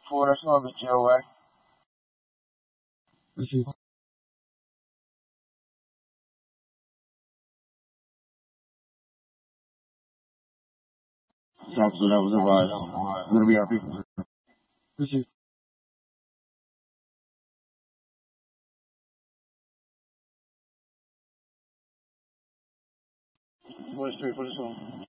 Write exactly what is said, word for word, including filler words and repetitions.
four, that's going to be Joe, right? Receive. So that was advised. Going to be our people. Receive. Voice three for this one.